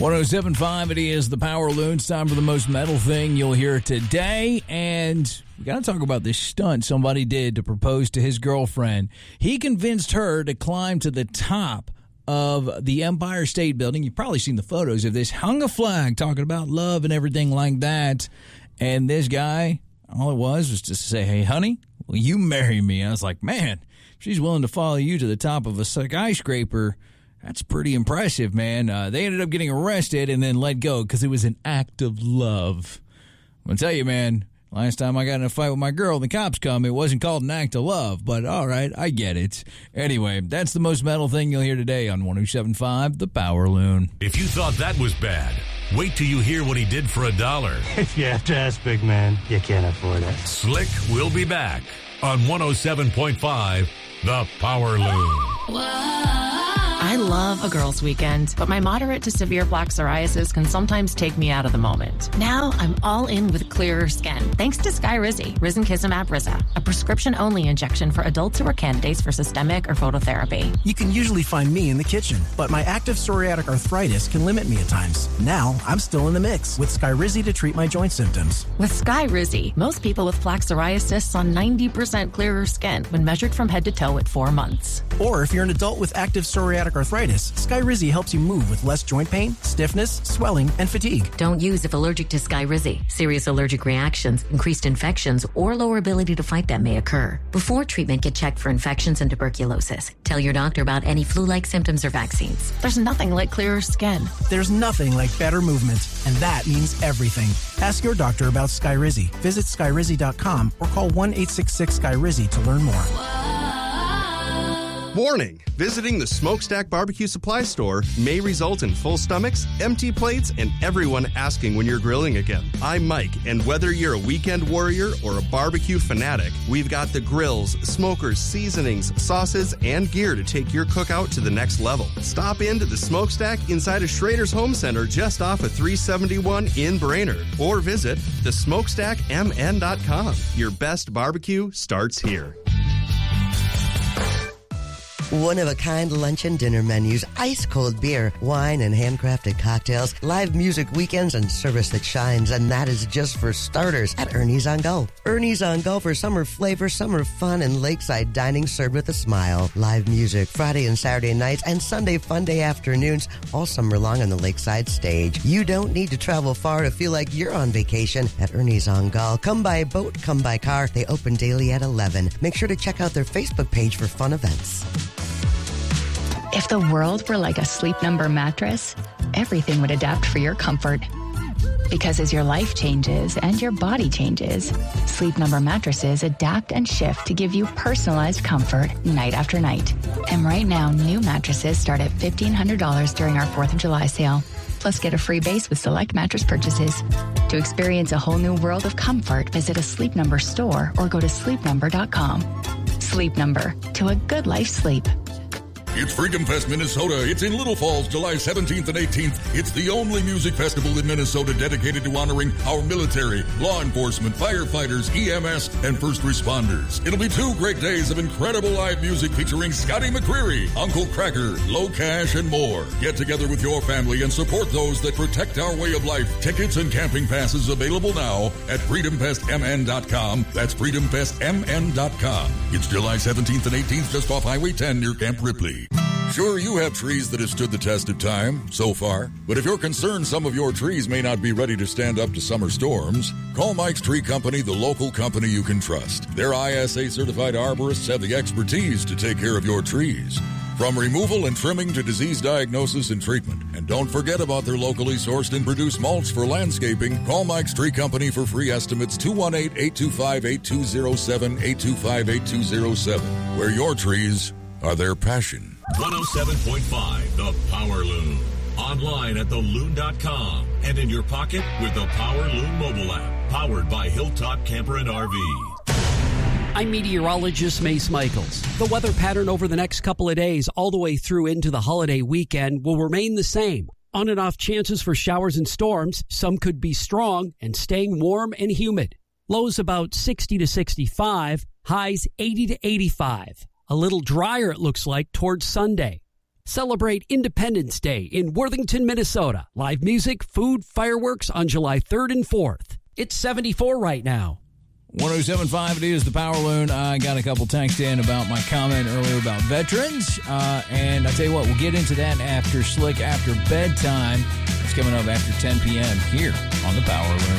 107.5, it is the Power Loon. It's time for the most metal thing you'll hear today. And we got to talk about this stunt somebody did to propose to his girlfriend. He convinced her to climb to the top of the Empire State Building. You've probably seen the photos of this. Hung a flag talking about love and everything like that. And this guy, all it was just to say, hey, honey, will you marry me? And I was like, man, she's willing to follow you to the top of a skyscraper. That's pretty impressive, man. They ended up getting arrested and then let go because it was an act of love. I'm going to tell you, man, last time I got in a fight with my girl and the cops come, it wasn't called an act of love. But all right, I get it. Anyway, that's the most metal thing you'll hear today on 107.5, The Power Loon. If you thought that was bad, wait till you hear what he did for $1. If you have to ask, big man, you can't afford it. Slick will be back on 107.5, The Power Loon. I love a girls' weekend, but my moderate to severe plaque psoriasis can sometimes take me out of the moment. Now I'm all in with clearer skin, thanks to Skyrizi, Risankizumab Risa, a prescription-only injection for adults who are candidates for systemic or phototherapy. You can usually find me in the kitchen, but my active psoriatic arthritis can limit me at times. Now I'm still in the mix with Skyrizi to treat my joint symptoms. With Skyrizi, most people with plaque psoriasis saw 90% clearer skin when measured from head to toe at 4 months. Or if you're an adult with active psoriatic arthritis, Skyrizi helps you move with less joint pain, stiffness, swelling, and fatigue. Don't use if allergic to Skyrizi. Serious allergic reactions, increased infections, or lower ability to fight them may occur. Before treatment, get checked for infections and tuberculosis. Tell your doctor about any flu-like symptoms or vaccines. There's nothing like clearer skin. There's nothing like better movement, and that means everything. Ask your doctor about Skyrizi. Visit Skyrizi.com or call 1-866-SKYRIZI to learn more. Warning! Visiting the Smokestack Barbecue Supply Store may result in full stomachs, empty plates, and everyone asking when you're grilling again. I'm Mike, and whether you're a weekend warrior or a barbecue fanatic, we've got the grills, smokers, seasonings, sauces, and gear to take your cookout to the next level. Stop into the Smokestack inside of Schrader's Home Center just off of 371 in Brainerd, or visit thesmokestackmn.com. Your best barbecue starts here. One-of-a-kind lunch and dinner menus, ice-cold beer, wine and handcrafted cocktails, live music weekends, and service that shines. And that is just for starters at Ernie's on Go. Ernie's on Go for summer flavor, summer fun, and lakeside dining served with a smile. Live music Friday and Saturday nights and Sunday fun day afternoons all summer long on the lakeside stage. You don't need to travel far to feel like you're on vacation at Ernie's on Go. Come by boat, come by car. They open daily at 11. Make sure to check out their Facebook page for fun events. If the world were like a Sleep Number mattress, everything would adapt for your comfort. Because as your life changes and your body changes, Sleep Number mattresses adapt and shift to give you personalized comfort night after night. And right now, new mattresses start at $1,500 during our 4th of July sale. Plus, get a free base with select mattress purchases. To experience a whole new world of comfort, visit a Sleep Number store or go to sleepnumber.com. Sleep Number, to a good life sleep. It's Freedom Fest Minnesota. It's in Little Falls, July 17th and 18th. It's the only music festival in Minnesota dedicated to honoring our military, law enforcement, firefighters, EMS, and first responders. It'll be 2 great days of incredible live music featuring Scotty McCreery, Uncle Cracker, Low Cash, and more. Get together with your family and support those that protect our way of life. Tickets and camping passes available now at freedomfestmn.com. That's freedomfestmn.com. It's July 17th and 18th just off Highway 10 near Camp Ripley. Sure, you have trees that have stood the test of time so far, but if you're concerned some of your trees may not be ready to stand up to summer storms, call Mike's Tree Company, the local company you can trust. Their ISA-certified arborists have the expertise to take care of your trees. From removal and trimming to disease diagnosis and treatment. And don't forget about their locally sourced and produced mulch for landscaping. Call Mike's Tree Company for free estimates, 218-825-8207, 825-8207, where your trees are their passion. 107.5, The Power Loon. Online at theloon.com and in your pocket with the Power Loon mobile app. Powered by Hilltop Camper and RV. I'm meteorologist Mace Michaels. The weather pattern over the next couple of days all the way through into the holiday weekend will remain the same. On and off chances for showers and storms. Some could be strong and staying warm and humid. Lows about 60 to 65, highs 80 to 85. A little drier, it looks like, towards Sunday. Celebrate Independence Day in Worthington, Minnesota. Live music, food, fireworks on July 3rd and 4th. It's 74 right now. 107.5, it is the Power Loon. I got a couple texts in about my comment earlier about veterans. And I tell you what, we'll get into that after Slick After Bedtime. It's coming up after 10 p.m. here on the Power Loon.